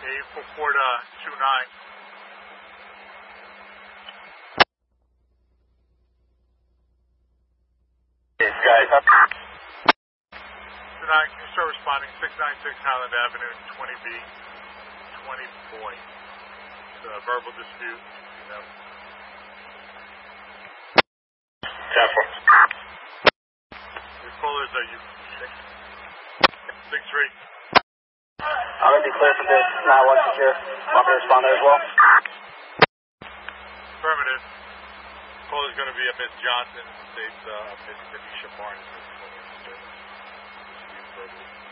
844-29. Guys, 29, can you start responding? 696 Highland Avenue, 20B, 20 boy. It's a verbal dispute. You know. Careful. Your callers are you? 6-3. I'm going to be clear for this. 9-1 secure. Want me to respond there as well? Affirmative. Call is going to be a Miss Johnson, states Miss Tanisha Barnes. Dispute verbally.